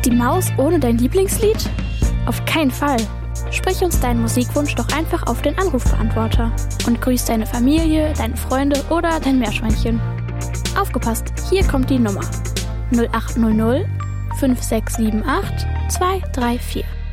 Die Maus ohne dein Lieblingslied? Auf keinen Fall. Sprich uns deinen Musikwunsch doch einfach auf den Anrufbeantworter und grüß deine Familie, deine Freunde oder dein Meerschweinchen. Aufgepasst, hier kommt die Nummer: 0800 5678 234.